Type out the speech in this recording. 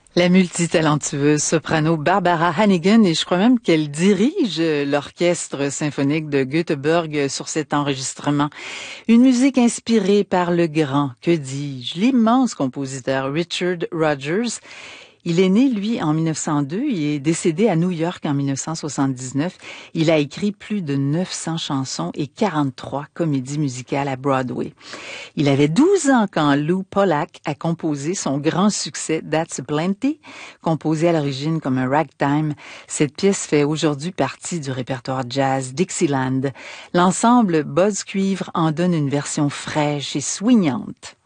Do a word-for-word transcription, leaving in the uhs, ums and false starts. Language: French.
La multitalentueuse soprano Barbara Hannigan, et je crois même qu'elle dirige l'orchestre symphonique de Göteborg sur cet enregistrement. Une musique inspirée par le grand, que dis-je, l'immense compositeur Richard Rodgers. Il est né, lui, en mille neuf cent deux et est décédé à New York en mille neuf cent soixante-dix-neuf. Il a écrit plus de neuf cents chansons et quarante-trois comédies musicales à Broadway. Il avait douze ans quand Lou Pollack a composé son grand succès That's Plenty, composé à l'origine comme un ragtime. Cette pièce fait aujourd'hui partie du répertoire jazz Dixieland. L'ensemble Buzz Cuivre en donne une version fraîche et swingante.